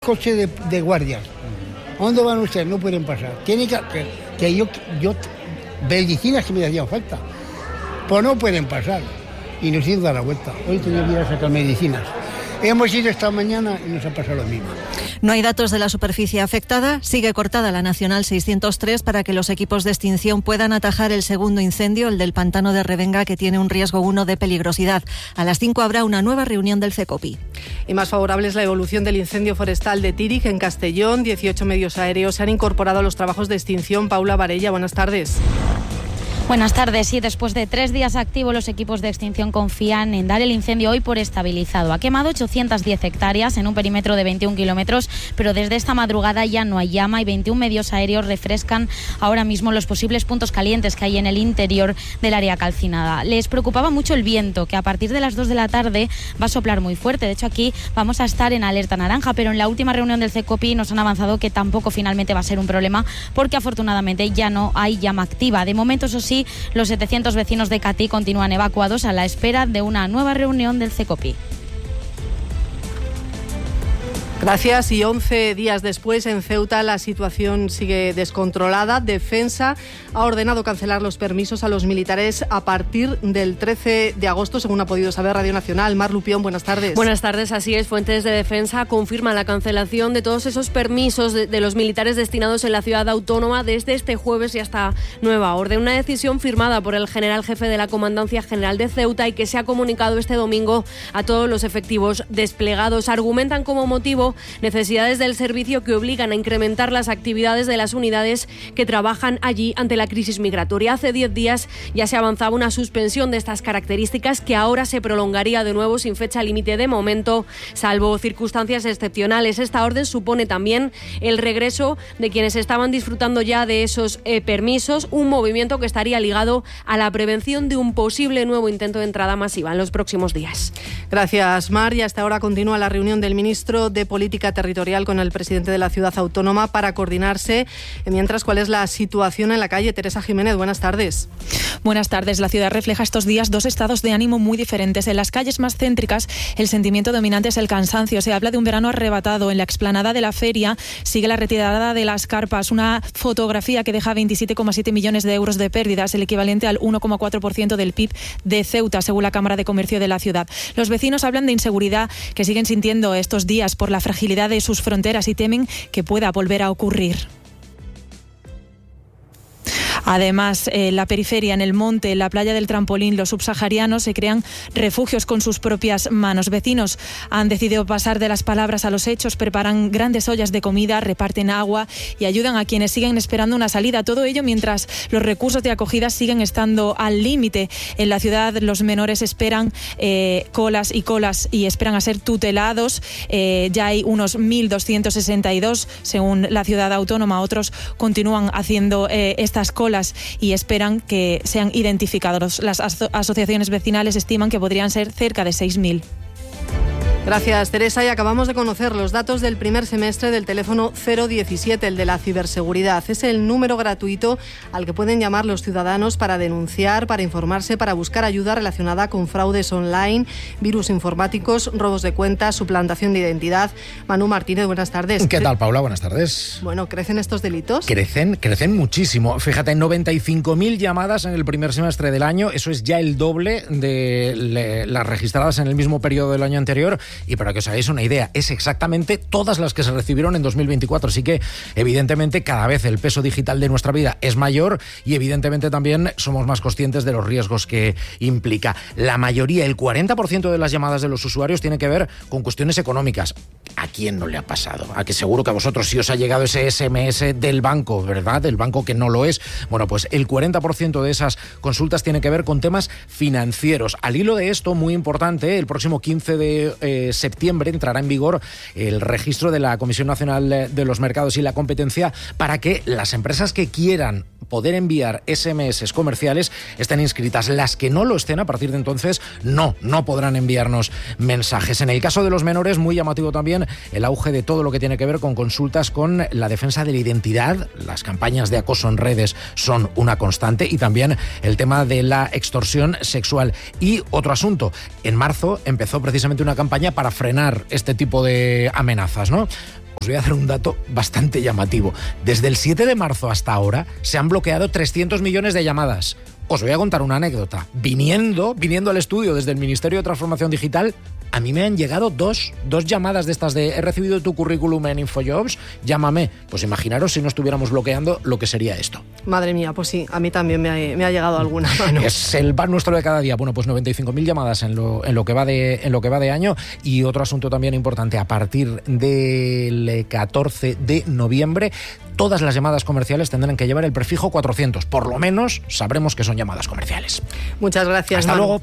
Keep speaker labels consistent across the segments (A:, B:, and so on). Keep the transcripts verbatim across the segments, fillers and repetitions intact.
A: coches de, de guardias. ¿A dónde van ustedes? No pueden pasar. Tiene que, que, que yo, yo, medicinas que me hacían falta, pues no pueden pasar. Y nos hemos dado la vuelta. Hoy tenía que ir a sacar medicinas. Hemos ido esta mañana y nos ha pasado lo mismo.
B: No hay datos de la superficie afectada. Sigue cortada la Nacional seiscientos tres para que los equipos de extinción puedan atajar el segundo incendio, el del pantano de Revenga, que tiene un riesgo uno de peligrosidad. A las cinco habrá una nueva reunión del CECOPI.
C: Y más favorable es la evolución del incendio forestal de Tírig, en Castellón. dieciocho medios aéreos se han incorporado a los trabajos de extinción. Paula Varella, buenas tardes.
D: Buenas tardes. Y después de tres días activos, los equipos de extinción confían en dar el incendio hoy por estabilizado. Ha quemado ochocientas diez hectáreas en un perímetro de veintiún kilómetros, pero desde esta madrugada ya no hay llama y veintiún medios aéreos refrescan ahora mismo los posibles puntos calientes que hay en el interior del área calcinada. Les preocupaba mucho el viento, que a partir de las dos de la tarde va a soplar muy fuerte. De hecho, aquí vamos a estar en alerta naranja, pero en la última reunión del CECOPI nos han avanzado que tampoco finalmente va a ser un problema, porque afortunadamente ya no hay llama activa. De momento, eso sí, los setecientos vecinos de Catí continúan evacuados a la espera de una nueva reunión del CECOPI.
C: Gracias. Y once días después, en Ceuta la situación sigue descontrolada. Defensa ha ordenado cancelar los permisos a los militares a partir del trece de agosto, según ha podido saber Radio Nacional. Mar Lupión, buenas tardes.
E: Buenas tardes, así es. Fuentes de Defensa confirman la cancelación de todos esos permisos de, de los militares destinados en la ciudad autónoma desde este jueves y hasta nueva orden. Una decisión firmada por el general jefe de la Comandancia General de Ceuta y que se ha comunicado este domingo a todos los efectivos desplegados. Argumentan como motivo necesidades del servicio que obligan a incrementar las actividades de las unidades que trabajan allí ante la crisis migratoria. Hace diez días ya se avanzaba una suspensión de estas características que ahora se prolongaría de nuevo sin fecha límite de momento, salvo circunstancias excepcionales. Esta orden supone también el regreso de quienes estaban disfrutando ya de esos eh, permisos, un movimiento que estaría ligado a la prevención de un posible nuevo intento de entrada masiva en los próximos días.
C: Gracias, Mar. Y hasta ahora continúa la reunión del ministro de Política Territorial con el presidente de la ciudad autónoma para coordinarse. Mientras, ¿cuál es la situación en la calle? Teresa Jiménez, buenas tardes.
F: Buenas tardes. La ciudad refleja estos días dos estados de ánimo muy diferentes. En las calles más céntricas, el sentimiento dominante es el cansancio. Se habla de un verano arrebatado. En la explanada de la feria sigue la retirada de las carpas, una fotografía que deja veintisiete coma siete millones de euros de pérdidas, el equivalente al uno coma cuatro por ciento del P I B de Ceuta, según la Cámara de Comercio de la ciudad. Los vecinos hablan de inseguridad que siguen sintiendo estos días por la fragilidad de sus fronteras y temen que pueda volver a ocurrir. Además, en la periferia, en el monte, en la playa del Trampolín, los subsaharianos se crean refugios con sus propias manos. Vecinos han decidido pasar de las palabras a los hechos, preparan grandes ollas de comida, reparten agua y ayudan a quienes siguen esperando una salida. Todo ello mientras los recursos de acogida siguen estando al límite. En la ciudad los menores esperan eh, colas y colas y esperan a ser tutelados. Eh, ya hay unos mil doscientos sesenta y dos, según la ciudad autónoma. Otros continúan haciendo eh, estas colas y esperan que sean identificados. Las aso- asociaciones vecinales estiman que podrían ser cerca de seis mil.
C: Gracias, Teresa. Y acabamos de conocer los datos del primer semestre del teléfono cero diecisiete, el de la ciberseguridad. Es el número gratuito al que pueden llamar los ciudadanos para denunciar, para informarse, para buscar ayuda relacionada con fraudes online, virus informáticos, robos de cuentas, suplantación de identidad. Manu Martínez, buenas tardes.
G: ¿Qué tal, Paula? Buenas tardes.
C: Bueno, ¿crecen estos delitos?
G: Crecen, crecen muchísimo. Fíjate, noventa y cinco mil llamadas en el primer semestre del año. Eso es ya el doble de le, las registradas en el mismo periodo del año anterior. Y para que os hagáis una idea, es exactamente todas las que se recibieron en dos mil veinticuatro. Así que, evidentemente, cada vez el peso digital de nuestra vida es mayor y, evidentemente, también somos más conscientes de los riesgos que implica. La mayoría, el cuarenta por ciento de las llamadas de los usuarios tiene que ver con cuestiones económicas. ¿A quién no le ha pasado? A que seguro que a vosotros sí os ha llegado ese ese eme ese del banco, ¿verdad? Del banco que no lo es. Bueno, pues el cuarenta por ciento de esas consultas tiene que ver con temas financieros. Al hilo de esto, muy importante, el próximo quince de eh, septiembre entrará en vigor el registro de la Comisión Nacional de los Mercados y la Competencia para que las empresas que quieran poder enviar ese eme ese comerciales estén inscritas. Las que no lo estén, a partir de entonces, no, no podrán enviarnos mensajes. En el caso de los menores, muy llamativo también el auge de todo lo que tiene que ver con consultas con la defensa de la identidad. Las campañas de acoso en redes son una constante y también el tema de la extorsión sexual. Y otro asunto, en marzo empezó precisamente una campaña para frenar este tipo de amenazas, ¿no? Os voy a dar un dato bastante llamativo. Desde el siete de marzo hasta ahora se han bloqueado trescientos millones de llamadas. Os voy a contar una anécdota. Viniendo, viniendo al estudio desde el Ministerio de Transformación Digital, a mí me han llegado dos, dos llamadas de estas de he recibido tu currículum en InfoJobs, llámame. Pues imaginaros si no estuviéramos bloqueando lo que sería esto.
C: Madre mía, pues sí, a mí también me ha, me ha llegado alguna. Bueno.
G: Es el pan nuestro de cada día. Bueno, pues noventa y cinco mil llamadas en lo, en, lo que va de, en lo que va de año. Y otro asunto también importante, a partir del catorce de noviembre, todas las llamadas comerciales tendrán que llevar el prefijo cuatrocientos. Por lo menos sabremos que son llamadas comerciales.
C: Muchas gracias,
G: Hasta
C: Manu.
G: luego.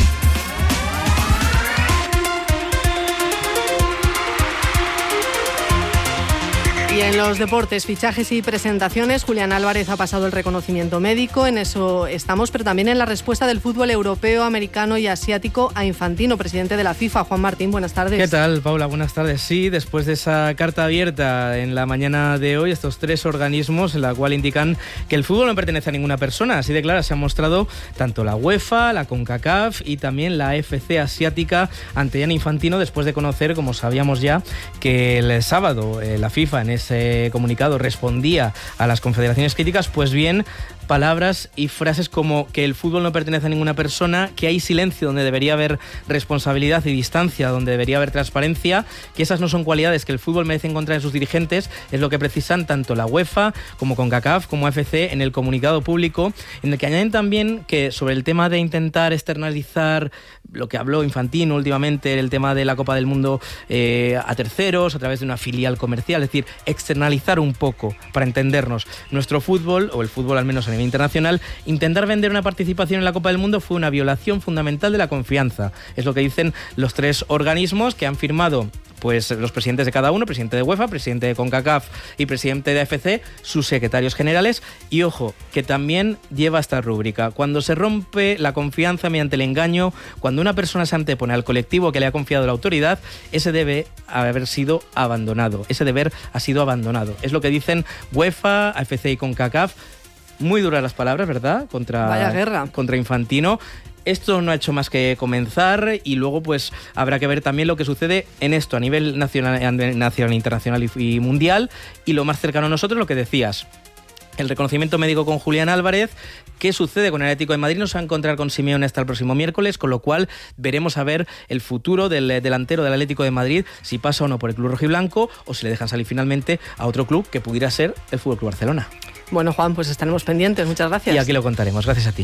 C: Y en los deportes, fichajes y presentaciones, Julián Álvarez ha pasado el reconocimiento médico, en eso estamos, pero también en la respuesta del fútbol europeo, americano y asiático a Infantino, presidente de la FIFA. Juan Martín, buenas tardes.
H: ¿Qué tal, Paula? Buenas tardes. Sí, después de esa carta abierta en la mañana de hoy, estos tres organismos en la cual indican que el fútbol no pertenece a ninguna persona, así de clara se han mostrado tanto la UEFA, la CONCACAF y también la A F C asiática ante Gianni Infantino, después de conocer, como sabíamos ya, que el sábado eh, la FIFA en ese comunicado respondía a las confederaciones críticas. Pues bien, palabras y frases como que el fútbol no pertenece a ninguna persona, que hay silencio donde debería haber responsabilidad y distancia donde debería haber transparencia, que esas no son cualidades que el fútbol merece encontrar en sus dirigentes, es lo que precisan tanto la UEFA como CONCACAF como A F C en el comunicado público, en el que añaden también que sobre el tema de intentar externalizar lo que habló Infantino últimamente, el tema de la Copa del Mundo eh, a terceros, a través de una filial comercial, es decir, externalizar un poco, para entendernos, nuestro fútbol, o el fútbol al menos a nivel internacional, intentar vender una participación en la Copa del Mundo fue una violación fundamental de la confianza. Es lo que dicen los tres organismos que han firmado, pues los presidentes de cada uno, presidente de UEFA, presidente de CONCACAF y presidente de A F C, sus secretarios generales. Y ojo, que también lleva esta rúbrica: cuando se rompe la confianza mediante el engaño, cuando una persona se antepone al colectivo que le ha confiado la autoridad, ese debe haber sido abandonado, ese deber ha sido abandonado. Es lo que dicen UEFA, A F C y CONCACAF. Muy duras las palabras, ¿verdad? Contra,
C: Vaya guerra.
H: Contra Infantino. Esto no ha hecho más que comenzar y luego pues habrá que ver también lo que sucede en esto a nivel nacional, nacional internacional y, y mundial. Y lo más cercano a nosotros, lo que decías, el reconocimiento médico con Julián Álvarez. ¿Qué sucede con el Atlético de Madrid? Nos va a encontrar con Simeone hasta el próximo miércoles, con lo cual veremos a ver el futuro del delantero del Atlético de Madrid, si pasa o no por el club rojiblanco o si le dejan salir finalmente a otro club que pudiera ser el F C Barcelona.
C: Bueno, Juan, pues estaremos pendientes. Muchas gracias.
H: Y aquí lo contaremos. Gracias a ti.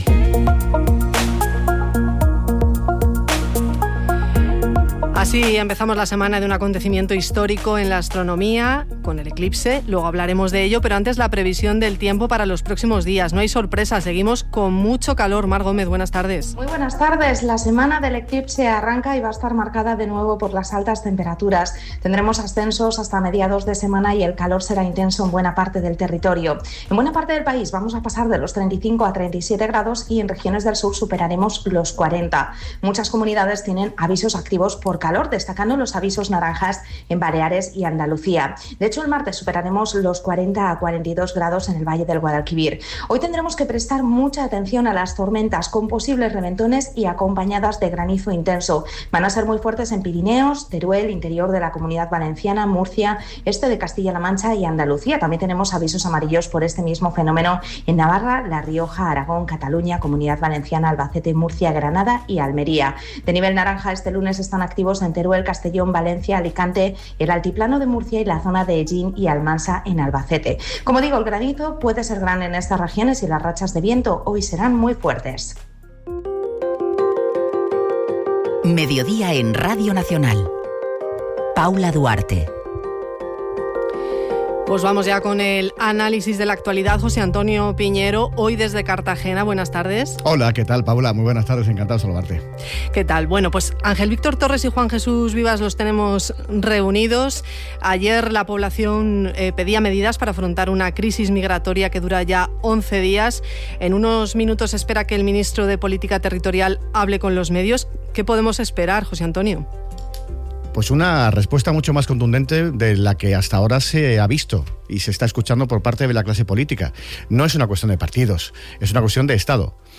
C: Así empezamos la semana de un acontecimiento histórico en la astronomía, con el eclipse. Luego hablaremos de ello, pero antes la previsión del tiempo para los próximos días. No hay sorpresa, seguimos con mucho calor. Mar Gómez, buenas tardes.
I: Muy buenas tardes. La semana del eclipse arranca y va a estar marcada de nuevo por las altas temperaturas. Tendremos ascensos hasta mediados de semana y el calor será intenso en buena parte del territorio. En buena parte del país vamos a pasar de los treinta y cinco a treinta y siete grados y en regiones del sur superaremos los cuarenta. Muchas comunidades tienen avisos activos por calor, destacando los avisos naranjas en Baleares y Andalucía. De hecho, el martes superaremos los cuarenta a cuarenta y dos grados en el Valle del Guadalquivir. Hoy tendremos que prestar mucha atención a las tormentas con posibles reventones y acompañadas de granizo intenso. Van a ser muy fuertes en Pirineos, Teruel, interior de la Comunidad Valenciana, Murcia, este de Castilla-La Mancha y Andalucía. También tenemos avisos amarillos por este mismo fenómeno en Navarra, La Rioja, Aragón, Cataluña, Comunidad Valenciana, Albacete, Murcia, Granada y Almería. De nivel naranja este lunes están activos en Teruel, Castellón, Valencia, Alicante, el altiplano de Murcia y la zona de Ellín y Almansa en Albacete. Como digo, el granizo puede ser grande en estas regiones y las rachas de viento hoy serán muy fuertes.
J: Mediodía en Radio Nacional. Paula Duarte.
C: Pues vamos ya con el análisis de la actualidad. José Antonio Piñero, hoy desde Cartagena. Buenas tardes.
K: Hola, ¿qué tal, Paula? Muy buenas tardes, encantado de saludarte.
C: ¿Qué tal? Bueno, pues Ángel Víctor Torres y Juan Jesús Vivas los tenemos reunidos. Ayer la población eh, pedía medidas para afrontar una crisis migratoria que dura ya once días. En unos minutos se espera que el ministro de Política Territorial hable con los medios. ¿Qué podemos esperar, José Antonio?
K: Pues una respuesta mucho más contundente de la que hasta ahora se ha visto y se está escuchando por parte de la clase política. No es una cuestión de partidos, es una cuestión de Estado.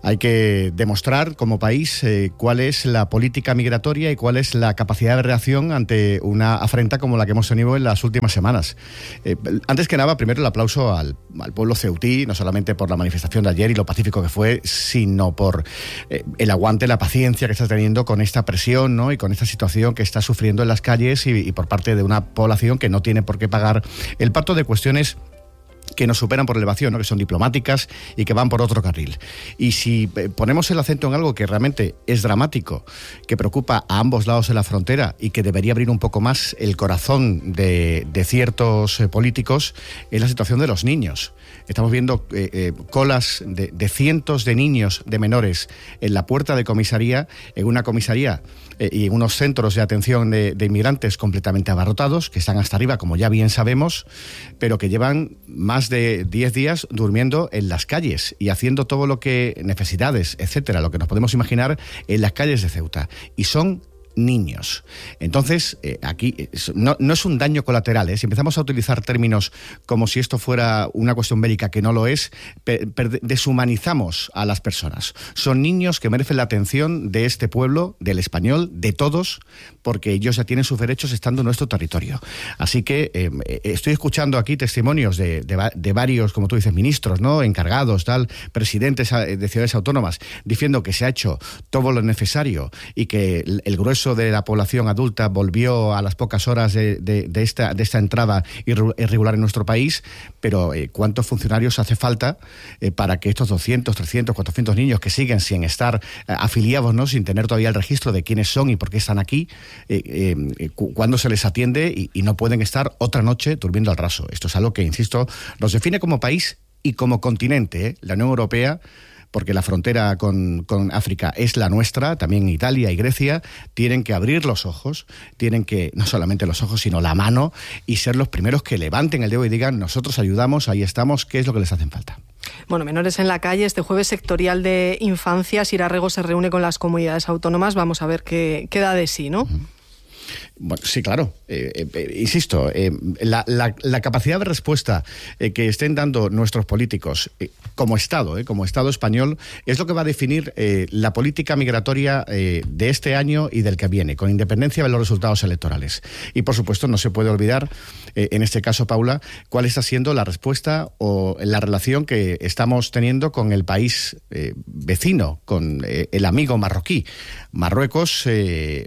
K: Hay que demostrar como país eh, cuál es la política migratoria y cuál es la capacidad de reacción ante una afrenta como la que hemos tenido en las últimas semanas. Eh, antes que nada, primero el aplauso al, al pueblo ceutí, no solamente por la manifestación de ayer y lo pacífico que fue, sino por eh, el aguante, la paciencia que está teniendo con esta presión, ¿no? Y con esta situación que está sufriendo en las calles y, y por parte de una población que no tiene por qué pagar el pato de cuestiones que nos superan por elevación, ¿no? Que son diplomáticas y que van por otro carril. Y si ponemos el acento en algo que realmente es dramático, que preocupa a ambos lados de la frontera y que debería abrir un poco más el corazón de, de ciertos eh, políticos, es la situación de los niños. Estamos viendo eh, eh, colas de, de cientos de niños, de menores, en la puerta de comisaría, en una comisaría eh, y en unos centros de atención de, de inmigrantes completamente abarrotados, que están hasta arriba, como ya bien sabemos, pero que llevan más de diez días durmiendo en las calles y haciendo todo lo que, necesidades, etcétera, lo que nos podemos imaginar en las calles de Ceuta. Y son niños. Entonces, eh, aquí no, no es un daño colateral, ¿eh? Si empezamos a utilizar términos como si esto fuera una cuestión bélica, que no lo es, per, per, deshumanizamos a las personas. Son niños que merecen la atención de este pueblo, del español, de todos, porque ellos ya tienen sus derechos estando en nuestro territorio. Así que eh, estoy escuchando aquí testimonios de, de, de varios, como tú dices, ministros, ¿no? Encargados, tal, presidentes de ciudades autónomas, diciendo que se ha hecho todo lo necesario y que el, el grueso de la población adulta volvió a las pocas horas de, de, de, esta, de esta entrada irregular en nuestro país, pero eh, ¿cuántos funcionarios hace falta eh, para que estos doscientos, trescientos, cuatrocientos niños que siguen sin estar eh, afiliados, ¿no? Sin tener todavía el registro de quiénes son y por qué están aquí, eh, eh, cuándo se les atiende y, y no pueden estar otra noche durmiendo al raso? Esto es algo que, insisto, nos define como país y como continente, ¿eh? La Unión Europea, porque la frontera con, con África es la nuestra, también Italia y Grecia, tienen que abrir los ojos, tienen que, no solamente los ojos, sino la mano, y ser los primeros que levanten el dedo y digan, nosotros ayudamos, ahí estamos, ¿qué es lo que les hacen falta?
C: Bueno, menores en la calle. Este jueves sectorial de infancia, Sira Rego se reúne con las comunidades autónomas. Vamos a ver qué, qué da de sí, ¿no? Uh-huh.
K: Bueno, sí, claro. Eh, eh, insisto, eh, la, la, la capacidad de respuesta eh, que estén dando nuestros políticos eh, como Estado, eh, como Estado español, es lo que va a definir eh, la política migratoria eh, de este año y del que viene, con independencia de los resultados electorales. Y, por supuesto, no se puede olvidar, eh, en este caso, Paula, cuál está siendo la respuesta o la relación que estamos teniendo con el país eh, vecino, con eh, el amigo marroquí. Marruecos... Eh,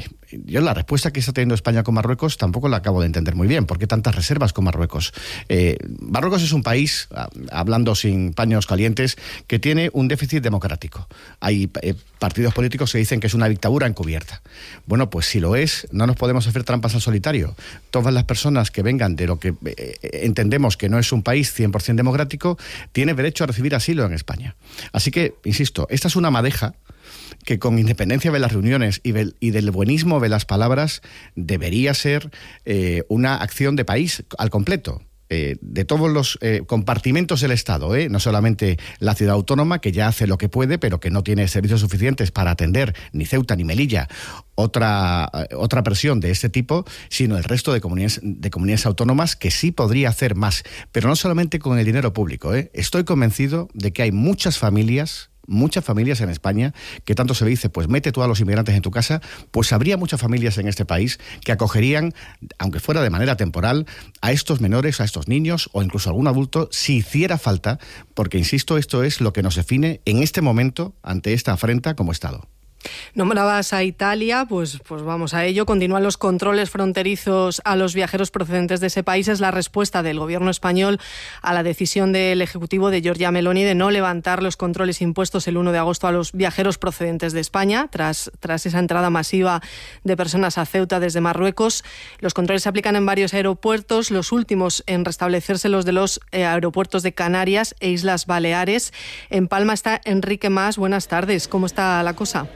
K: Yo la respuesta que está teniendo España con Marruecos tampoco la acabo de entender muy bien. ¿Por qué tantas reservas con Marruecos? Eh, Marruecos es un país, hablando sin paños calientes, que tiene un déficit democrático. Hay eh, partidos políticos que dicen que es una dictadura encubierta. Bueno, pues si lo es, no nos podemos hacer trampas al solitario. Todas las personas que vengan de lo que eh, entendemos que no es un país cien por ciento democrático, tienen derecho a recibir asilo en España. Así que, insisto, esta es una madeja que, con independencia de las reuniones y del, y del buenismo de las palabras, debería ser eh, una acción de país al completo. Eh, de todos los eh, compartimentos del Estado, ¿eh? No solamente la ciudad autónoma, que ya hace lo que puede, pero que no tiene servicios suficientes para atender ni Ceuta ni Melilla otra, otra presión de este tipo, sino el resto de comunidades, de comunidades autónomas, que sí podría hacer más, pero no solamente con el dinero público, ¿eh? Estoy convencido de que hay muchas familias muchas familias en España, que tanto se le dice, pues mete tú a los inmigrantes en tu casa, pues habría muchas familias en este país que acogerían, aunque fuera de manera temporal, a estos menores, a estos niños o incluso a algún adulto, si hiciera falta, porque, insisto, esto es lo que nos define en este momento ante esta afrenta como Estado.
C: Nombrabas a Italia, pues, pues vamos a ello. Continúan los controles fronterizos a los viajeros procedentes de ese país. Es la respuesta del gobierno español a la decisión del Ejecutivo de Giorgia Meloni de no levantar los controles impuestos el uno de agosto a los viajeros procedentes de España, tras, tras esa entrada masiva de personas a Ceuta desde Marruecos. Los controles se aplican en varios aeropuertos, los últimos en restablecerse los de los eh, aeropuertos de Canarias e Islas Baleares. En Palma está Enrique Mas. Buenas tardes. ¿Cómo está la cosa?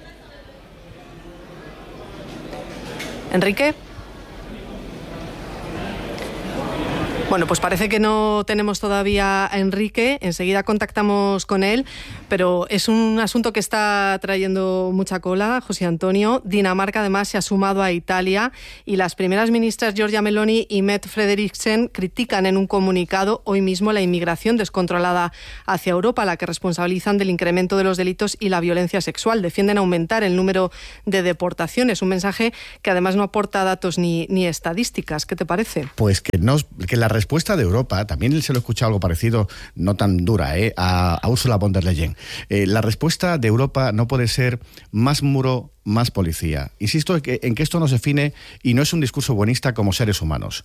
C: Enrique. Bueno, pues parece que no tenemos todavía a Enrique, enseguida contactamos con él, pero es un asunto que está trayendo mucha cola, José Antonio. Dinamarca además se ha sumado a Italia y las primeras ministras Giorgia Meloni y Mette Frederiksen critican en un comunicado hoy mismo la inmigración descontrolada hacia Europa, la que responsabilizan del incremento de los delitos y la violencia sexual. Defienden aumentar el número de deportaciones, un mensaje que además no aporta datos ni, ni estadísticas. ¿Qué te parece?
K: Pues que, no, que la respuesta de Europa, también se lo he escuchado algo parecido, no tan dura, ¿eh? a, a Ursula von der Leyen. Eh, la respuesta de Europa no puede ser más muro, más policía. Insisto en que, en que esto nos define y no es un discurso buenista como seres humanos.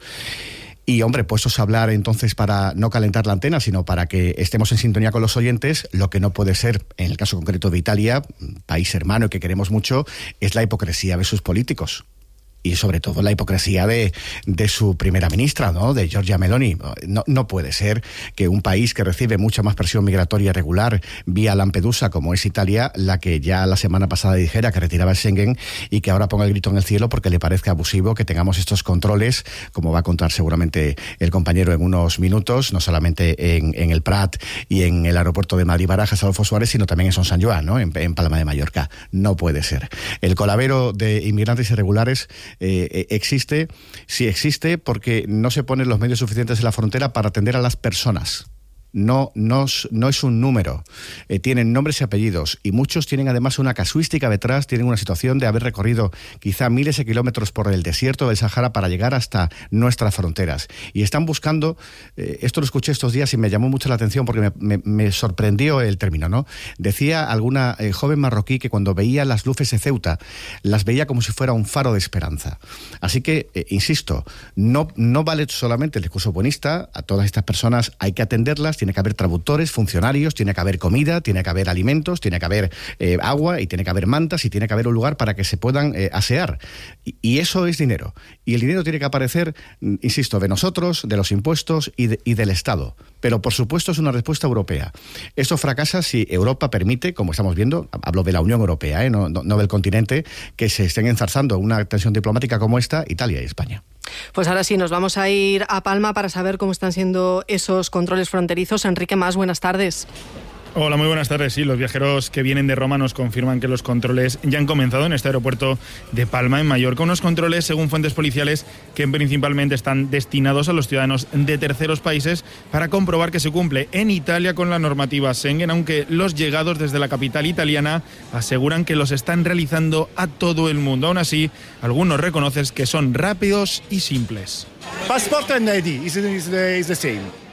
K: Y, hombre, puestos a hablar entonces para no calentar la antena, sino para que estemos en sintonía con los oyentes, lo que no puede ser, en el caso concreto de Italia, país hermano y que queremos mucho, es la hipocresía de sus políticos. Y sobre todo la hipocresía de, de su primera ministra, ¿no? De Giorgia Meloni. No, no puede ser que un país que recibe mucha más presión migratoria regular vía Lampedusa, como es Italia, la que ya la semana pasada dijera que retiraba el Schengen y que ahora ponga el grito en el cielo porque le parezca abusivo que tengamos estos controles, como va a contar seguramente el compañero en unos minutos, no solamente en, en el Prat y en el aeropuerto de Madrid-Barajas, Adolfo Suárez, sino también en Son San Joan, ¿no? En, en Palma de Mallorca. No puede ser. El colavero de inmigrantes irregulares Eh, existe, sí existe, porque no se ponen los medios suficientes en la frontera para atender a las personas. No, no, no es un número, eh, tienen nombres y apellidos y muchos tienen además una casuística detrás, tienen una situación de haber recorrido quizá miles de kilómetros por el desierto del Sahara para llegar hasta nuestras fronteras y están buscando, eh, esto lo escuché estos días y me llamó mucho la atención porque me, me, me sorprendió el término, ¿no? Decía alguna eh, joven marroquí que cuando veía las luces de Ceuta las veía como si fuera un faro de esperanza. Así que, eh, insisto, no, no vale solamente el discurso buenista, a todas estas personas hay que atenderlas, tiene que haber traductores, funcionarios, tiene que haber comida, tiene que haber alimentos, tiene que haber eh, agua y tiene que haber mantas y tiene que haber un lugar para que se puedan eh, asear. Y, y eso es dinero. Y el dinero tiene que aparecer, insisto, de nosotros, de los impuestos y, de, y del Estado. Pero, por supuesto, es una respuesta europea. Esto fracasa si Europa permite, como estamos viendo, hablo de la Unión Europea, ¿eh? no, no, no del continente, que se estén enzarzando una tensión diplomática como esta, Italia y España.
C: Pues ahora sí, nos vamos a ir a Palma para saber cómo están siendo esos controles fronterizos. Enrique Mas, buenas tardes.
L: Hola, muy buenas tardes. Sí, los viajeros que vienen de Roma nos confirman que los controles ya han comenzado en este aeropuerto de Palma, en Mallorca. Unos controles, según fuentes policiales, que principalmente están destinados a los ciudadanos de terceros países para comprobar que se cumple en Italia con la normativa Schengen, aunque los llegados desde la capital italiana aseguran que los están realizando a todo el mundo. Aún así, algunos reconocen que son rápidos y simples.
M: Passport and I D is, is, the, is the same.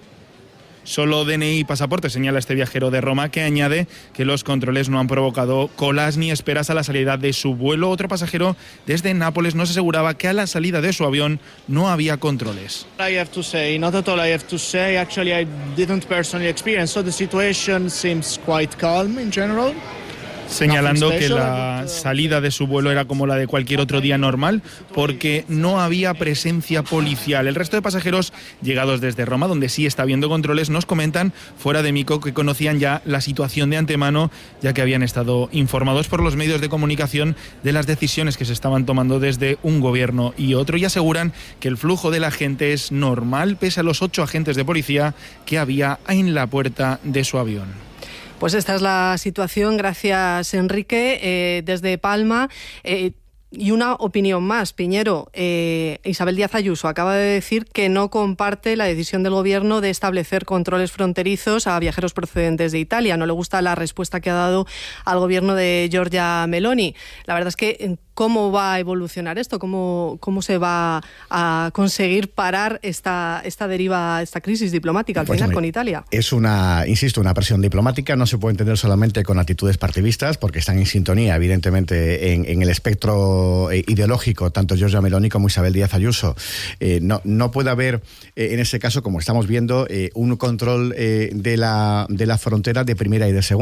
L: Solo D N I y pasaporte, señala este viajero de Roma, que añade que los controles no han provocado colas ni esperas a la salida de su vuelo. Otro pasajero desde Nápoles nos aseguraba que a la salida de su avión no había controles.
M: I have to say, not at all I have to say. Actually, I didn't personally experience, so the situation seems quite calm in general.
L: Señalando que la salida de su vuelo era como la de cualquier otro día normal porque no había presencia policial. El resto de pasajeros llegados desde Roma, donde sí está habiendo controles, nos comentan fuera de micro que conocían ya la situación de antemano, ya que habían estado informados por los medios de comunicación de las decisiones que se estaban tomando desde un gobierno y otro, y aseguran que el flujo de la gente es normal pese a los ocho agentes de policía que había en la puerta de su avión.
C: Pues esta es la situación. Gracias, Enrique. Eh, desde Palma. Eh, Y una opinión más, Piñero. Eh, Isabel Díaz Ayuso acaba de decir que no comparte la decisión del Gobierno de establecer controles fronterizos a viajeros procedentes de Italia. No le gusta la respuesta que ha dado al Gobierno de Giorgia Meloni. La verdad es que, ¿cómo va a evolucionar esto? ¿Cómo, cómo se va a conseguir parar esta, esta deriva, esta crisis diplomática al
K: pues
C: final
K: hombre,
C: con Italia?
K: Es una, insisto, una presión diplomática. No se puede entender solamente con actitudes partidistas, porque están en sintonía, evidentemente, en, en el espectro ideológico, tanto Giorgia Meloni como Isabel Díaz Ayuso. Eh, no, no puede haber, eh, en ese caso, como estamos viendo, eh, un control eh, de, la, de la frontera de primera y de segunda.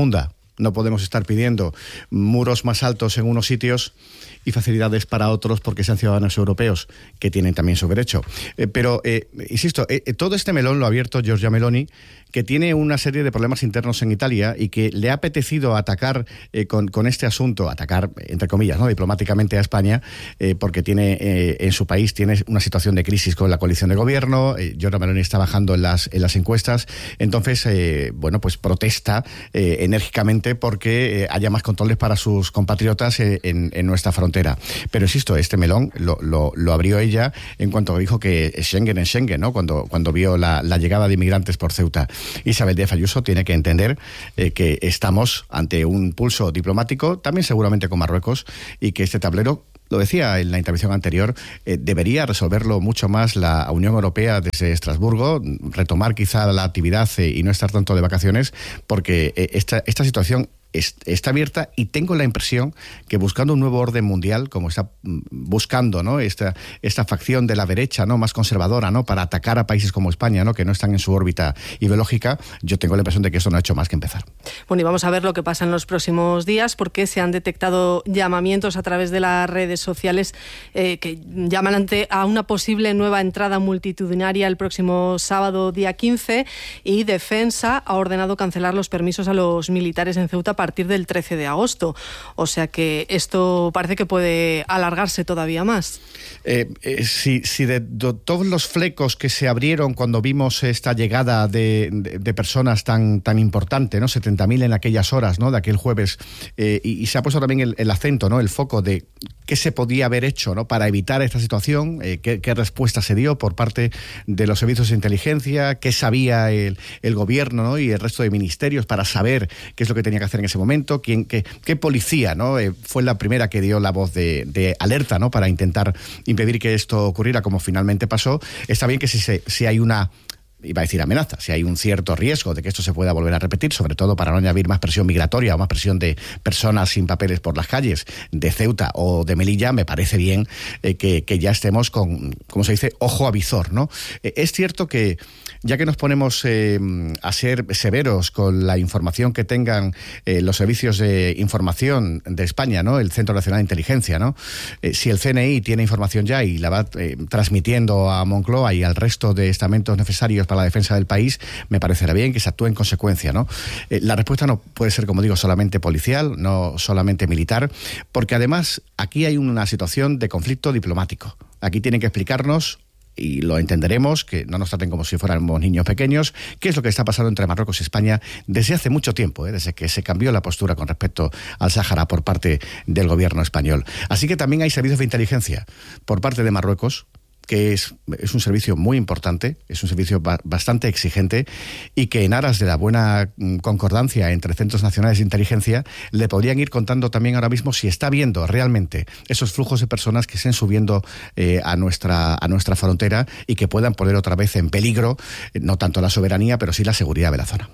K: No podemos estar pidiendo muros más altos en unos sitios y facilidades para otros porque sean ciudadanos europeos, que tienen también su derecho. Eh, pero, eh, insisto, eh, todo este melón lo ha abierto Giorgia Meloni, que tiene una serie de problemas internos en Italia y que le ha apetecido atacar eh, con, con este asunto, atacar, entre comillas, ¿no?, diplomáticamente a España, eh, porque tiene eh, en su país tiene una situación de crisis con la coalición de gobierno. eh, Giorgia Meloni está bajando en las, en las encuestas, entonces, eh, bueno, pues protesta eh, enérgicamente porque eh, haya más controles para sus compatriotas eh, en, en nuestra frontera. Pero insisto, este melón lo, lo, lo abrió ella en cuanto dijo que Schengen es Schengen, ¿no?, cuando, cuando vio la, la llegada de inmigrantes por Ceuta. Isabel Díaz Ayuso tiene que entender eh, que estamos ante un pulso diplomático, también seguramente con Marruecos, y que este tablero, lo decía en la intervención anterior, eh, debería resolverlo mucho más la Unión Europea desde Estrasburgo, retomar quizá la actividad eh, y no estar tanto de vacaciones, porque eh, esta, esta situación está abierta y tengo la impresión que buscando un nuevo orden mundial, como está buscando, ¿no?, esta, esta facción de la derecha, ¿no?, más conservadora, ¿no?, para atacar a países como España, ¿no?, que no están en su órbita ideológica, yo tengo la impresión de que esto no ha hecho más que empezar.
C: Bueno, y vamos a ver lo que pasa en los próximos días, porque se han detectado llamamientos a través de las redes sociales eh, que llaman ante a una posible nueva entrada multitudinaria el próximo sábado, día quince, y Defensa ha ordenado cancelar los permisos a los militares en Ceuta a partir del trece de agosto. O sea que esto parece que puede alargarse todavía más.
K: Eh, eh, si, si de, de todos los flecos que se abrieron cuando vimos esta llegada de, de, de personas tan, tan importante, ¿no?, setenta mil en aquellas horas, ¿no?, de aquel jueves, eh, y, y se ha puesto también el, el acento, ¿no?, el foco de qué se podía haber hecho, ¿no?, para evitar esta situación, eh, qué, qué respuesta se dio por parte de los servicios de inteligencia, qué sabía el, el gobierno, ¿no?, y el resto de ministerios para saber qué es lo que tenía que hacer en ese momento, quién, qué, qué policía, ¿no?, eh, fue la primera que dio la voz de, de alerta, ¿no?, para intentar impedir que esto ocurriera, como finalmente pasó. Está bien que si, se, si hay una, iba a decir amenaza, si hay un cierto riesgo de que esto se pueda volver a repetir, sobre todo para no añadir más presión migratoria o más presión de personas sin papeles por las calles de Ceuta o de Melilla, me parece bien eh, que, que ya estemos con, como se dice, ojo a visor, ¿no? Eh, es cierto que ya que nos ponemos eh, a ser severos con la información que tengan eh, los servicios de información de España, ¿no?, el Centro Nacional de Inteligencia, ¿no?, eh, si el C N I tiene información ya y la va eh, transmitiendo a Moncloa y al resto de estamentos necesarios para la defensa del país, me parecerá bien que se actúe en consecuencia, ¿no? Eh, la respuesta no puede ser, como digo, solamente policial, no solamente militar, porque además aquí hay una situación de conflicto diplomático. Aquí tienen que explicarnos, y lo entenderemos, que no nos traten como si fuéramos niños pequeños, qué es lo que está pasando entre Marruecos y España desde hace mucho tiempo, ¿eh? desde que se cambió la postura con respecto al Sáhara por parte del gobierno español. Así que también hay servicios de inteligencia por parte de Marruecos, que es, es un servicio muy importante, es un servicio ba- bastante exigente y que en aras de la buena concordancia entre centros nacionales de inteligencia le podrían ir contando también ahora mismo si está viendo realmente esos flujos de personas que estén subiendo eh, a, nuestra, a nuestra frontera y que puedan poner otra vez en peligro, eh, no tanto la soberanía, pero sí la seguridad de la zona.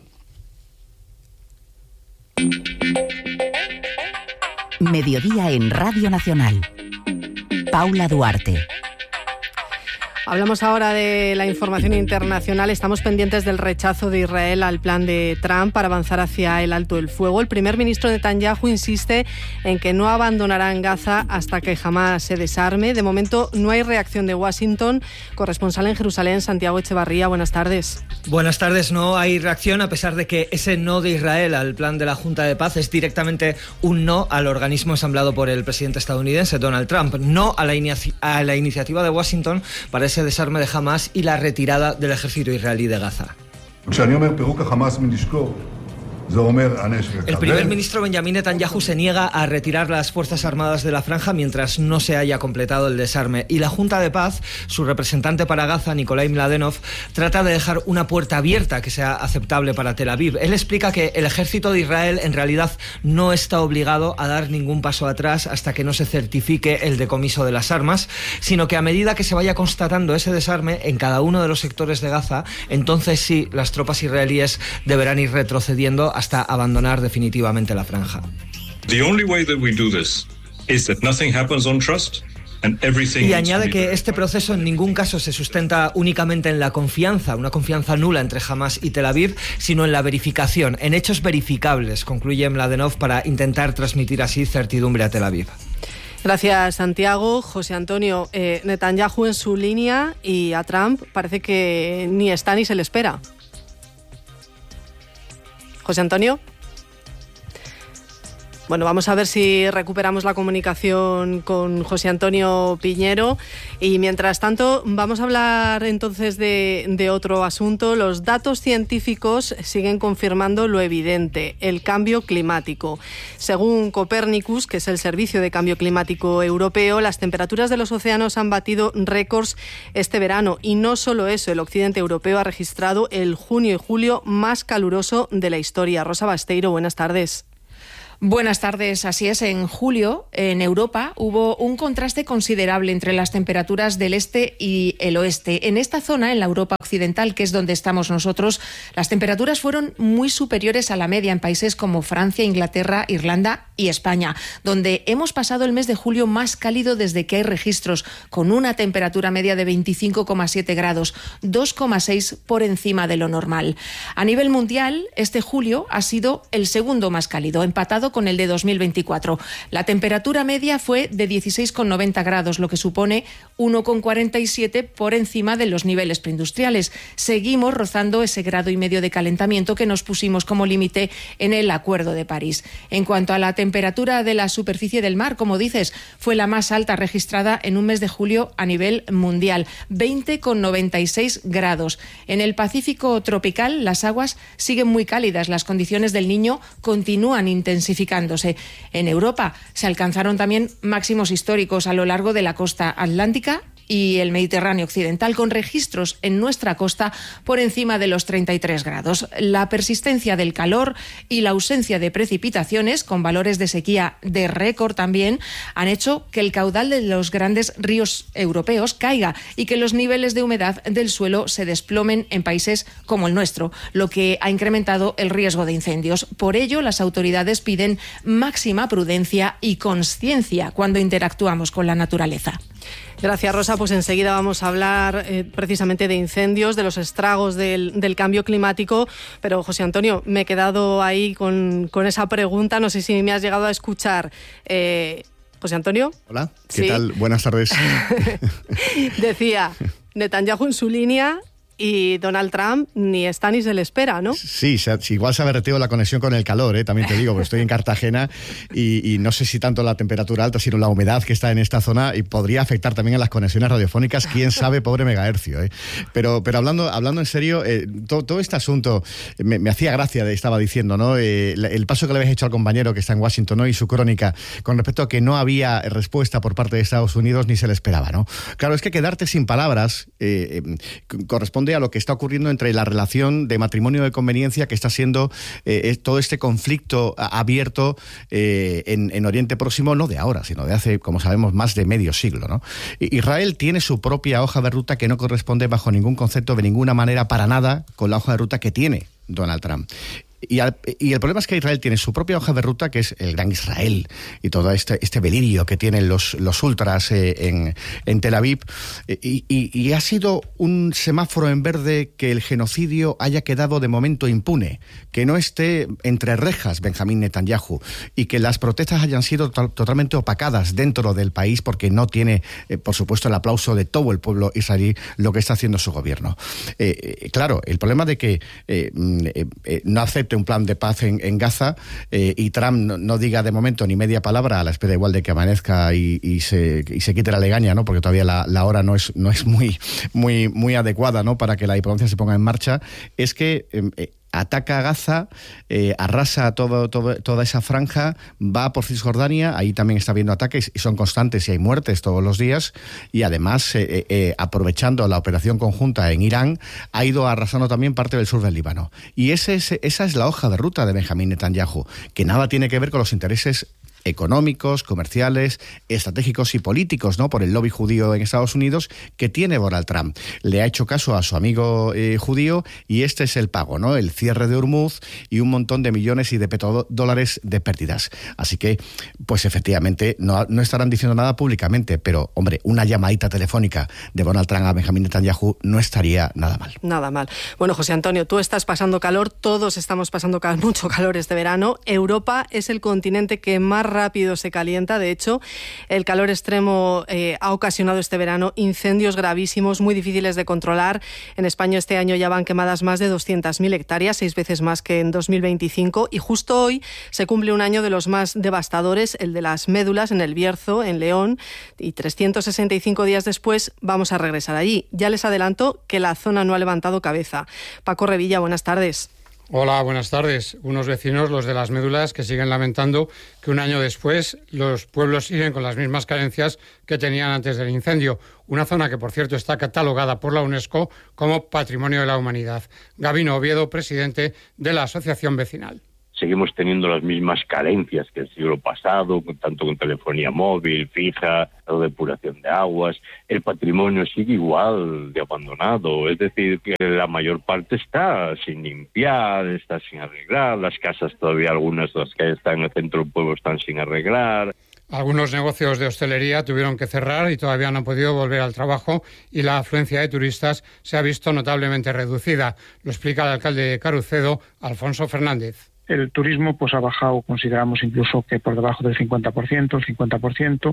J: Mediodía en Radio Nacional. Paula Duarte.
C: Hablamos ahora de la información internacional. Estamos pendientes del rechazo de Israel al plan de Trump para avanzar hacia el alto el fuego. El primer ministro Netanyahu insiste en que no abandonarán Gaza hasta que Hamás se desarme. De momento no hay reacción de Washington. Corresponsal en Jerusalén, Santiago Echevarría, buenas tardes.
N: Buenas tardes. No hay reacción a pesar de que ese no de Israel al plan de la Junta de Paz es directamente un no al organismo ensamblado por el presidente estadounidense Donald Trump. No a la, inici- a la iniciativa de Washington para ese desarme de Hamás y la retirada del ejército israelí de Gaza. El primer ministro Benjamin Netanyahu se niega a retirar las Fuerzas Armadas de la franja mientras no se haya completado el desarme. Y la Junta de Paz, su representante para Gaza, Nikolai Mladenov, trata de dejar una puerta abierta que sea aceptable para Tel Aviv. Él explica que el ejército de Israel en realidad no está obligado a dar ningún paso atrás hasta que no se certifique el decomiso de las armas, sino que a medida que se vaya constatando ese desarme en cada uno de los sectores de Gaza, entonces sí, las tropas israelíes deberán ir retrocediendo hasta abandonar definitivamente la franja.
O: The only way that we do this is that nothing happens on trust
N: Y añade que este proceso en ningún caso se sustenta únicamente en la confianza, una confianza nula entre Hamas y Tel Aviv, sino en la verificación, en hechos verificables, concluye Mladenov, para intentar transmitir así certidumbre a Tel Aviv.
C: Gracias, Santiago. José Antonio, eh, Netanyahu en su línea y a Trump parece que ni está ni se le espera. José Antonio. Bueno, vamos a ver si recuperamos la comunicación con José Antonio Piñero. Y mientras tanto, vamos a hablar entonces de, de otro asunto. Los datos científicos siguen confirmando lo evidente, el cambio climático. Según Copernicus, que es el Servicio de Cambio Climático Europeo, las temperaturas de los océanos han batido récords este verano. Y no solo eso, el occidente europeo ha registrado el junio y julio más caluroso de la historia. Rosa Basteiro, buenas tardes.
O: Buenas tardes. Así es, en julio en Europa hubo un contraste considerable entre las temperaturas del este y el oeste. En esta zona, en la Europa occidental, que es donde estamos nosotros, las temperaturas fueron muy superiores a la media en países como Francia, Inglaterra, Irlanda y España, donde hemos pasado el mes de julio más cálido desde que hay registros, con una temperatura media de veinticinco coma siete grados, dos coma seis por encima de lo normal. A nivel mundial, este julio ha sido el segundo más cálido, empatado con el de dos mil veinticuatro. La temperatura media fue de dieciséis coma noventa grados, lo que supone uno coma cuarenta y siete por encima de los niveles preindustriales. Seguimos rozando ese grado y medio de calentamiento que nos pusimos como límite en el Acuerdo de París. En cuanto a la temperatura de la superficie del mar, como dices, fue la más alta registrada en un mes de julio a nivel mundial, veinte coma noventa y seis grados. En el Pacífico tropical, las aguas siguen muy cálidas, las condiciones del Niño continúan intensificándose. En Europa se alcanzaron también máximos históricos a lo largo de la costa atlántica y el Mediterráneo occidental, con registros en nuestra costa por encima de los treinta y tres grados. La persistencia del calor y la ausencia de precipitaciones, con valores de sequía de récord también, han hecho que el caudal de los grandes ríos europeos caiga y que los niveles de humedad del suelo se desplomen en países como el nuestro, lo que ha incrementado el riesgo de incendios. Por ello, las autoridades piden máxima prudencia y consciencia cuando interactuamos con la naturaleza.
C: Gracias, Rosa. Pues enseguida vamos a hablar eh, precisamente de incendios, de los estragos del, del cambio climático. Pero, José Antonio, me he quedado ahí con, con esa pregunta. No sé si me has llegado a escuchar. Eh, José Antonio.
K: Hola, ¿qué
C: ¿Sí?
K: tal? Buenas tardes.
C: Decía, Netanyahu en su línea y Donald Trump ni está ni se le espera, ¿no?
K: Sí, se ha, igual se ha vertido la conexión con el calor, ¿eh? También te digo, porque estoy en Cartagena y, y no sé si tanto la temperatura alta, sino la humedad que está en esta zona y podría afectar también a las conexiones radiofónicas, quién sabe, pobre megahercio, ¿eh? Pero, pero hablando, hablando en serio, eh, todo, todo este asunto me, me hacía gracia, estaba diciendo, ¿no? Eh, el paso que le habéis hecho al compañero que está en Washington, ¿no? Y su crónica con respecto a que no había respuesta por parte de Estados Unidos ni se le esperaba, ¿no? Claro, es que quedarte sin palabras eh, eh, corresponde a lo que está ocurriendo entre la relación de matrimonio de conveniencia que está siendo eh, todo este conflicto abierto eh, en, en Oriente Próximo, no de ahora, sino de hace, como sabemos, más de medio siglo, ¿no? Israel tiene su propia hoja de ruta que no corresponde bajo ningún concepto, de ninguna manera, para nada, con la hoja de ruta que tiene Donald Trump. Y, al, y el problema es que Israel tiene su propia hoja de ruta, que es el Gran Israel, y todo este, este delirio que tienen los, los ultras eh, en, en Tel Aviv. Y, y, y ha sido un semáforo en verde que el genocidio haya quedado de momento impune, que no esté entre rejas Benjamín Netanyahu y que las protestas hayan sido to- totalmente opacadas dentro del país porque no tiene, eh, por supuesto, el aplauso de todo el pueblo israelí lo que está haciendo su gobierno. Eh, eh, claro, el problema de que eh, eh, eh, no acepte un plan de paz en, en Gaza eh, y Trump no, no diga de momento ni media palabra, a la espera igual de que amanezca y, y, se, y se quite la legaña, ¿no? Porque todavía la, la hora no es, no es muy, muy, muy adecuada, ¿no? Para que la diplomacia se ponga en marcha, es que eh, ataca a Gaza, eh, arrasa todo, todo, toda esa franja, va por Cisjordania, ahí también está habiendo ataques y son constantes y hay muertes todos los días, y además, eh, eh, aprovechando la operación conjunta en Irán, ha ido arrasando también parte del sur del Líbano. Y ese, ese, esa es la hoja de ruta de Benjamín Netanyahu, que nada tiene que ver con los intereses económicos, comerciales, estratégicos y políticos, ¿no?, por el lobby judío en Estados Unidos que tiene Donald Trump. Le ha hecho caso a su amigo eh, judío y este es el pago, ¿no?, el cierre de Hormuz y un montón de millones y de petrodólares de pérdidas. Así que, pues efectivamente, no, no estarán diciendo nada públicamente, pero, hombre, una llamadita telefónica de Donald Trump a Benjamín Netanyahu no estaría nada mal.
C: Nada mal. Bueno, José Antonio, tú estás pasando calor, todos estamos pasando cal- mucho calor este verano. Europa es el continente que más rápido se calienta. De hecho, el calor extremo eh, ha ocasionado este verano incendios gravísimos, muy difíciles de controlar. En España este año ya van quemadas más de doscientas mil hectáreas, seis veces más que en dos mil veinticinco. Y justo hoy se cumple un año de los más devastadores, el de las médulas en el Bierzo, en León. Y trescientos sesenta y cinco días después vamos a regresar allí. Ya les adelanto que la zona no ha levantado cabeza. Paco Revilla, buenas tardes.
P: Hola, buenas tardes. Unos vecinos, los de las médulas, que siguen lamentando que un año después los pueblos siguen con las mismas carencias que tenían antes del incendio. Una zona que, por cierto, está catalogada por la UNESCO como Patrimonio de la Humanidad. Gabino Oviedo, presidente de la Asociación Vecinal.
Q: Seguimos teniendo las mismas carencias que el siglo pasado, tanto con telefonía móvil, fija, o depuración de aguas. El patrimonio sigue igual de abandonado, es decir, que la mayor parte está sin limpiar, está sin arreglar, las casas todavía, algunas de las que están en el centro del pueblo están sin arreglar.
P: Algunos negocios de hostelería tuvieron que cerrar y todavía no han podido volver al trabajo y la afluencia de turistas se ha visto notablemente reducida. Lo explica el alcalde de Carucedo, Alfonso Fernández.
R: El turismo pues ha bajado, consideramos incluso que por debajo del cincuenta por ciento, el cincuenta por ciento,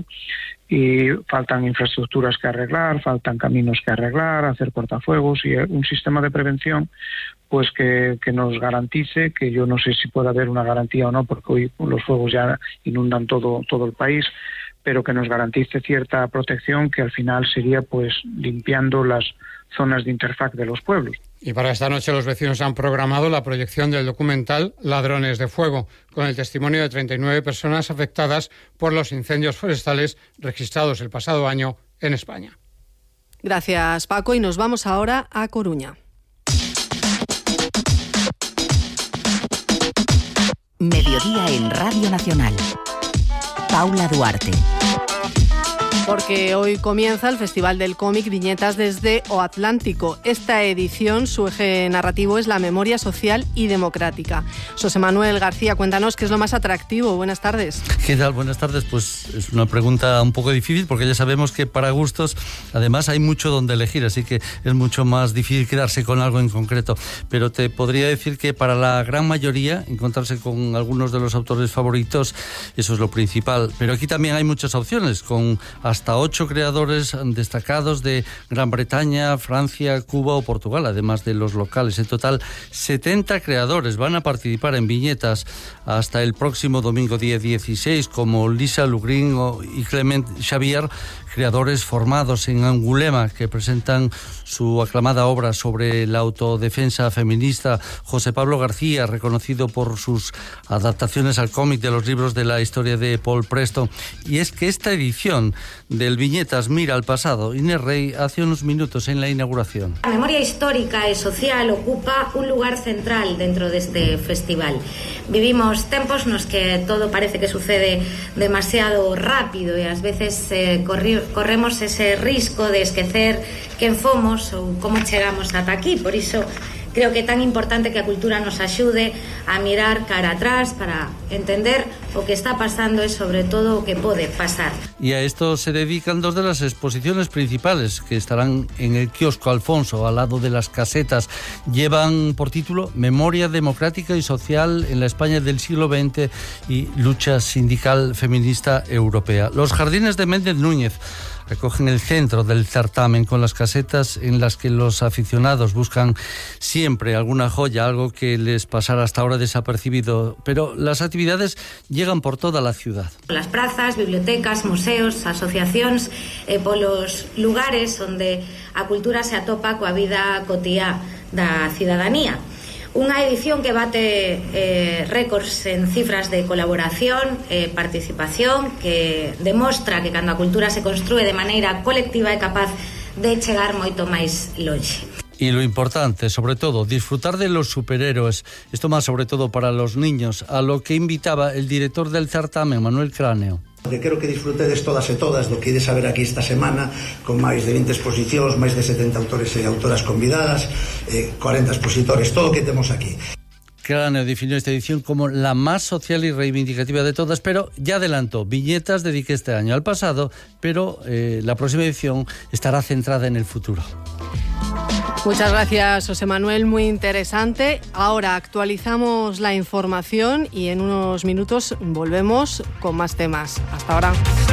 R: y faltan infraestructuras que arreglar, faltan caminos que arreglar, hacer cortafuegos y un sistema de prevención pues que, que nos garantice, que yo no sé si puede haber una garantía o no, porque hoy los fuegos ya inundan todo, todo el país, pero que nos garantice cierta protección que al final sería pues limpiando las zonas de interfaz de los pueblos.
P: Y para esta noche los vecinos han programado la proyección del documental Ladrones de Fuego, con el testimonio de treinta y nueve personas afectadas por los incendios forestales registrados el pasado año en España.
C: Gracias, Paco, y nos vamos ahora a Coruña.
J: Mediodía en Radio Nacional. Paula Duarte.
C: Porque hoy comienza el Festival del Cómic Viñetas desde O Atlántico. Esta edición, su eje narrativo es la memoria social y democrática. José Manuel García, cuéntanos qué es lo más atractivo. Buenas tardes.
S: ¿Qué tal? Buenas tardes. Pues es una pregunta un poco difícil porque ya sabemos que para gustos, además hay mucho donde elegir, así que es mucho más difícil quedarse con algo en concreto. Pero te podría decir que para la gran mayoría, encontrarse con algunos de los autores favoritos, eso es lo principal. Pero aquí también hay muchas opciones, con hasta ocho creadores destacados de Gran Bretaña, Francia, Cuba o Portugal, además de los locales. En total, setenta creadores van a participar en viñetas hasta el próximo domingo día dieciséis, como Lisa Lugrin y Clement Xavier, creadores formados en Angulema, que presentan su aclamada obra sobre la autodefensa feminista. José Pablo García, reconocido por sus adaptaciones al cómic de los libros de la historia de Paul Preston. Y es que esta edición del Viñetas mira al pasado. Inés Rey hace unos minutos en la inauguración.
T: La memoria histórica y social ocupa un lugar central dentro de este festival. Vivimos tempos nos que todo parece que sucede demasiado rápido y a veces eh, corri- corremos ese risco de esquecer quen fomos ou como chegamos ata aquí. Por iso creo que é tan importante que a cultura nos axude a mirar cara atrás para entender o que está pasando e sobre todo o que pode pasar.
S: Y a esto se dedican dos de las exposiciones principales que estarán en el kiosco Alfonso, al lado de las casetas. Llevan por título Memoria democrática y social en la España del siglo veinte y lucha sindical feminista europea. Los jardines de Méndez Núñez recogen el centro del certamen con las casetas en las que los aficionados buscan siempre alguna joya, algo que les pasara hasta ahora desapercibido, pero las actividades llegan por toda la ciudad.
T: Las prazas, bibliotecas, museos, asociacións e polos lugares onde a cultura se atopa coa vida cotiá da cidadanía. Unha edición que bate eh, récords en cifras de colaboración e eh, participación, que demostra que cando a cultura se construe de maneira colectiva é capaz de chegar moito máis longe.
S: Y lo importante, sobre todo, disfrutar de los superhéroes. Esto más sobre todo para los niños, a lo que invitaba el director del certamen, Manuel Cráneo.
U: Que quero que disfrutedes todas e todas do que ides a ver aquí esta semana, con máis de vinte exposicións, máis de setenta autores e autoras convidadas, eh, cuarenta expositores, todo o que temos aquí.
S: Cráneo definió esta edición como la más social y reivindicativa de todas, pero ya adelantó, viñetas dediqué este año al pasado, pero eh, la próxima edición estará centrada en el futuro.
C: Muchas gracias, José Manuel, muy interesante. Ahora actualizamos la información y en unos minutos volvemos con más temas. Hasta ahora.